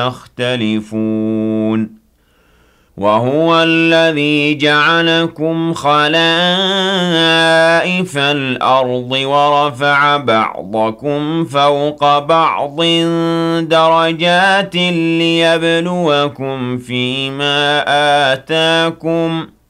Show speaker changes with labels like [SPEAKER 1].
[SPEAKER 1] يختلفون وهو الذي جعلكم خلائف الأرض ورفع بعضكم فوق بعض درجات ليبلوكم فيما آتاكم